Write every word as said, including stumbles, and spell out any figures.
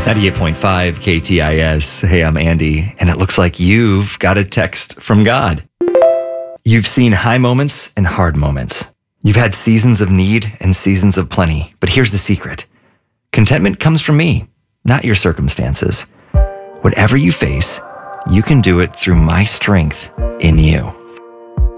ninety-eight point five K T I S. Hey, I'm Andy, and it looks like you've got a text from God. You've seen high moments and hard moments. You've had seasons of need and seasons of plenty, but here's the secret. Contentment comes from me, not your circumstances. Whatever you face, you can do it through my strength in you.